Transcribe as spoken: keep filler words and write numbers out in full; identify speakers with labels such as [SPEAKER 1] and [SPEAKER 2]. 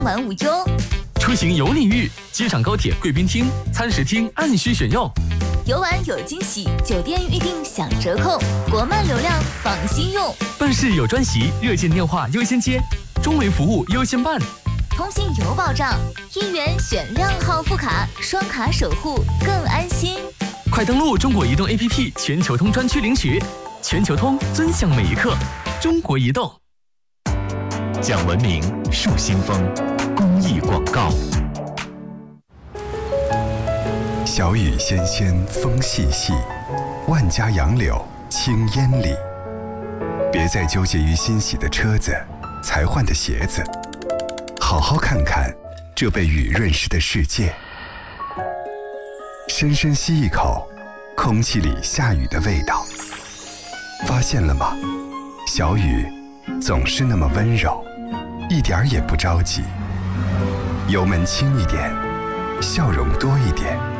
[SPEAKER 1] 满五优。
[SPEAKER 2] 出行有礼遇，机场高铁贵宾厅、餐食厅按需选用。
[SPEAKER 1] 游玩有惊喜，酒店预订享折扣，国漫流量放心用。
[SPEAKER 2] 办事有专席，热线电话优先接，中维服务优先办。
[SPEAKER 1] 通信有保障，一元选靓号副卡，双卡守护更安心。
[SPEAKER 2] 快登录中国移动 A P P 全球通专区领取，全球通尊享每一刻。中国移动。
[SPEAKER 3] 讲文明树新风，公益广告。
[SPEAKER 4] 小雨纤纤，风细细，万家杨柳青烟里。别再纠结于新洗的车子、才换的鞋子，好好看看这被雨润湿的世界。深深吸一口空气里下雨的味道，发现了吗？小雨总是那么温柔，一点儿也不着急。油门轻一点，笑容多一点。